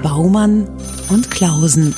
Baumann und Klausen.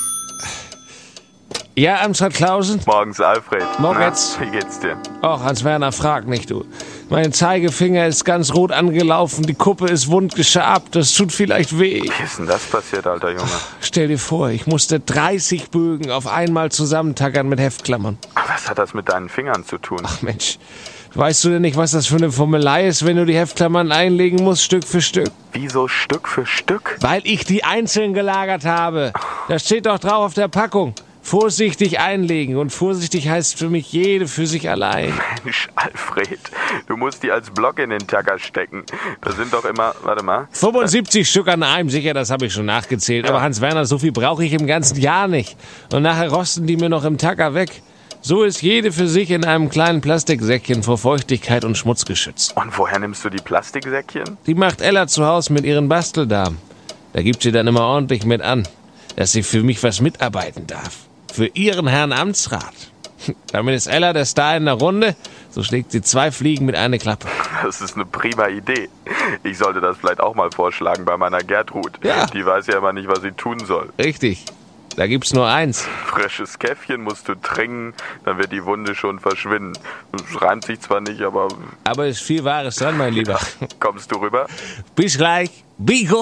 Ja, Amtsrat Klausen? Morgens, Alfred. Morgens. Na, wie geht's dir? Och, Hans-Werner, frag nicht, du. Mein Zeigefinger ist ganz rot angelaufen, die Kuppe ist wund geschabt, das tut vielleicht weh. Wie ist denn das passiert, alter Junge? Stell dir vor, ich musste 30 Bögen auf einmal zusammentackern mit Heftklammern. Was hat das mit deinen Fingern zu tun? Ach Mensch, weißt du denn nicht, was das für eine Formelei ist, wenn du die Heftklammern einlegen musst, Stück für Stück? Wieso Stück für Stück? Weil ich die einzeln gelagert habe. Das steht doch drauf auf der Packung. Vorsichtig einlegen, und vorsichtig heißt für mich jede für sich allein. Mensch, Alfred, du musst die als Block in den Tacker stecken. Da sind doch immer, warte mal. 75 Stück an einem, sicher, das habe ich schon nachgezählt. Ja. Aber Hans-Werner, so viel brauche ich im ganzen Jahr nicht. Und nachher rosten die mir noch im Tacker weg. So ist jede für sich in einem kleinen Plastiksäckchen vor Feuchtigkeit und Schmutz geschützt. Und woher nimmst du die Plastiksäckchen? Die macht Ella zu Hause mit ihren Basteldamen. Da gibt sie dann immer ordentlich mit an, dass sie für mich was mitarbeiten darf. Für ihren Herrn Amtsrat. Damit ist Ella der Star in der Runde, so schlägt sie 2 Fliegen mit einer Klappe. Das ist eine prima Idee. Ich sollte das vielleicht auch mal vorschlagen bei meiner Gertrud. Ja. Die weiß ja immer nicht, was sie tun soll. Richtig, da gibt's nur eins. Frisches Käffchen musst du trinken, dann wird die Wunde schon verschwinden. Es reimt sich zwar nicht, aber... Aber ist viel Wahres dran, mein Lieber. Kommst du rüber? Bis gleich. Bigo.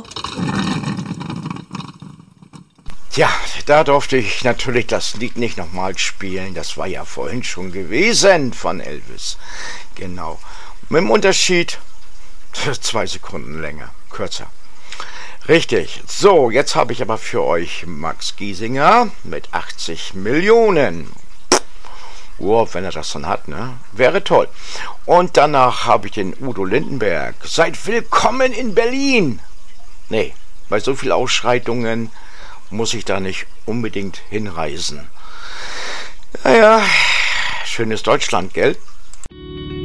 Ja, da durfte ich natürlich das Lied nicht nochmal spielen. Das war ja vorhin schon gewesen von Elvis. Genau. Mit dem Unterschied 2 Sekunden länger, kürzer. Richtig. So, jetzt habe ich aber für euch Max Giesinger mit 80 Millionen. Wow, wenn er das dann hat, ne? Wäre toll. Und danach habe ich den Udo Lindenberg. Seid willkommen in Berlin. Nee, bei so viel Ausschreitungen muss ich da nicht unbedingt hinreisen. Naja, schönes Deutschland, gell?